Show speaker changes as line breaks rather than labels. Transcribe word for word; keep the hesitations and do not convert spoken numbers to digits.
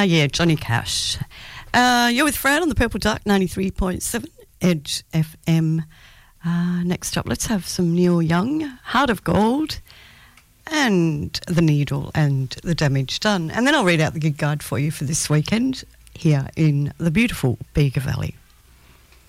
Uh, yeah, Johnny Cash. Uh, you're with Fran on the Purple Duck, ninety-three point seven Edge F M. Uh, next up, let's have some Neil Young, Heart of Gold, and The Needle and The Damage Done. And then I'll read out the gig guide for you for this weekend here in the beautiful Bega Valley.